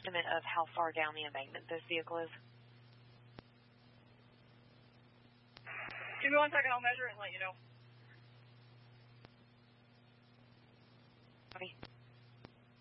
estimate of how far down the embankment this vehicle is? Give me 1 second, I'll measure it and let you know. Copy.